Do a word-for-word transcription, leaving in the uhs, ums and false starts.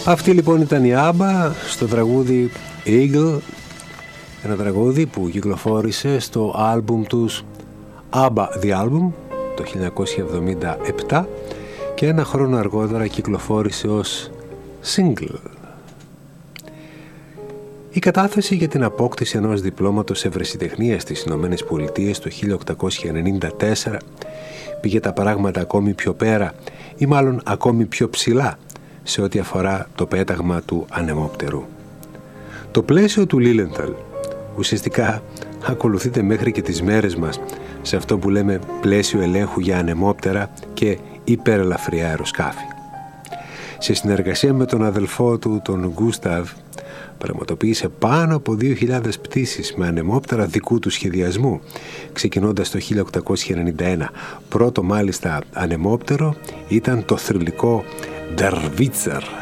Αυτή λοιπόν ήταν η Άμπα στο τραγούδι Eagle, ένα τραγούδι που κυκλοφόρησε στο άλμπουμ τους Abba The Album το χίλια εννιακόσια εβδομήντα επτά και ένα χρόνο αργότερα κυκλοφόρησε ως single. Η κατάθεση για την απόκτηση ενός διπλώματος ευρεσιτεχνίας στις Ηνωμένες Πολιτείες το χίλια οκτακόσια ενενήντα τέσσερα πήγε τα πράγματα ακόμη πιο πέρα ή μάλλον ακόμη πιο ψηλά σε ό,τι αφορά το πέταγμα του ανεμόπτερου. Το πλαίσιο του Λίλενθαλ ουσιαστικά ακολουθείται μέχρι και τις μέρες μας σε αυτό που λέμε πλαίσιο ελέγχου για ανεμόπτερα και υπερελαφριά αεροσκάφη. Σε συνεργασία με τον αδελφό του, τον Γκούσταβ, πραγματοποίησε πάνω από δύο χιλιάδες πτήσεις με ανεμόπτερα δικού του σχεδιασμού, ξεκινώντας το χίλια οκτακόσια ενενήντα ένα. Πρώτο μάλιστα ανεμόπτερο ήταν το θρυλικό Der Witzer.